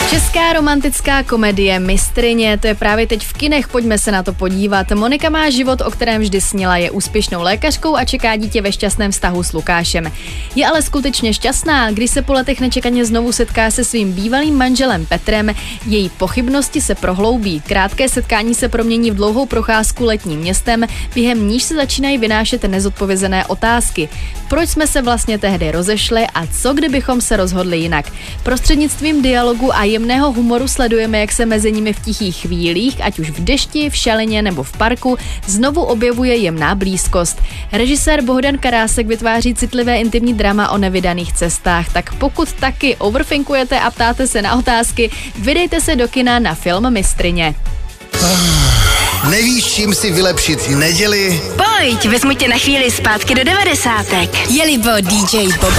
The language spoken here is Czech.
Česká romantická komedie Mistryně, to je právě teď v kinech, pojďme se na to podívat. Monika má život, o kterém vždy snila, je úspěšnou lékařkou a čeká dítě ve šťastném vztahu s Lukášem. Je ale skutečně šťastná, když se po letech nečekaně znovu setká se svým bývalým manželem Petrem, její pochybnosti se prohloubí. Krátké setkání se promění v dlouhou procházku letním městem, během níž se začínají vynášet nezodpovězené otázky. Proč jsme se vlastně tehdy rozešli a co kdybychom se rozhodli jinak? Prostřednictvím dialogu a jemného humoru sledujeme, jak se mezi nimi v tichých chvílích, ať už v dešti, v šalině nebo v parku, znovu objevuje jemná blízkost. Režisér Bohdan Karásek vytváří citlivé intimní drama o nevydaných cestách, tak pokud taky overthinkujete a ptáte se na otázky, vydejte se do kina na film Mistryně. Nevíš, čím si vylepšit neděli? Pojď, vezmu tě na chvíli zpátky do 90. Je-li DJ Bobo?